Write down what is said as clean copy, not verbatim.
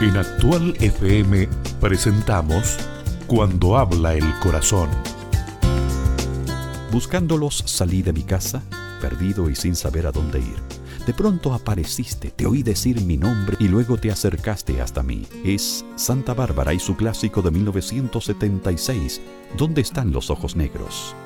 En Actual FM presentamos Cuando habla el corazón. Buscándolos salí de mi casa, perdido y sin saber a dónde ir. De pronto apareciste, te oí decir mi nombre y luego te acercaste hasta mí. Es Santa Bárbara y su clásico de 1976, ¿Dónde están los ojos negros?